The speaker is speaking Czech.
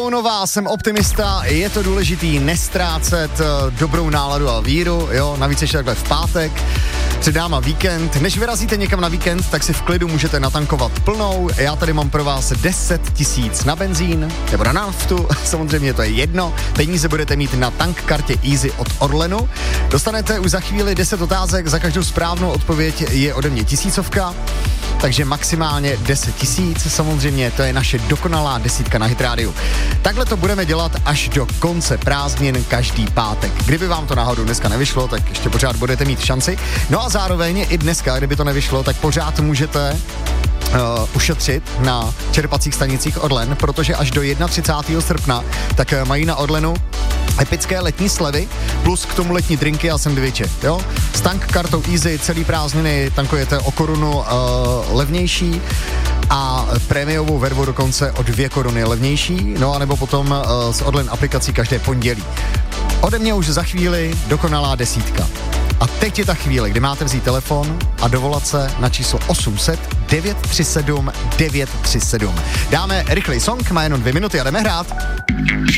Brownová, jsem optimista, je to důležitý nestrácet dobrou náladu a víru, jo, navíc ještě takhle v pátek, před náma víkend. Než vyrazíte někam na víkend, tak si v klidu můžete natankovat plnou. Já tady mám pro vás 10 000 na benzín, nebo na naftu, samozřejmě to je jedno. Peníze budete mít na tank kartě Easy od Orlenu. Dostanete už za chvíli 10 otázek, za každou správnou odpověď je ode mě 1000, takže maximálně 10 000, samozřejmě to je naše dokonalá desítka na Hit Radio. Takhle to budeme dělat až do konce prázdnin každý pátek. Kdyby vám to náhodou dneska nevyšlo, tak ještě pořád budete mít šanci. No a zároveň i dneska, kdyby to nevyšlo, tak pořád můžete ušetřit na čerpacích stanicích Orlen, protože až do 31. srpna tak mají na Orlenu epické letní slevy, plus k tomu letní drinky a sendviče, jo? S tank kartou Easy celý prázdniny tankujete o korunu levnější a prémiovou vervu dokonce o 2 koruny levnější, no a nebo potom s Orlen aplikací každé pondělí. Ode mě už za chvíli dokonalá desítka. A teď je ta chvíle, kdy máte vzít telefon a dovolat se na číslo 800 937 937. Dáme rychlej song, má jenom 2 minuty a jdeme hrát.